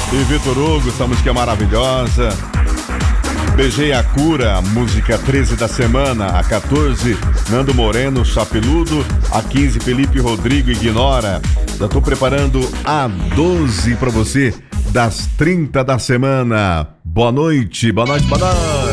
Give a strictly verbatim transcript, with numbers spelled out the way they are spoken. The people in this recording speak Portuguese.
E Vitor Hugo, essa música é maravilhosa. Beijei a Cura, música treze da semana. A quatorze, Nando Moreno, Chapeludo. A quinze, Felipe Rodrigo, Ignora. Já tô preparando a doze pra você, das trinta da semana. Boa noite, boa noite, boa noite.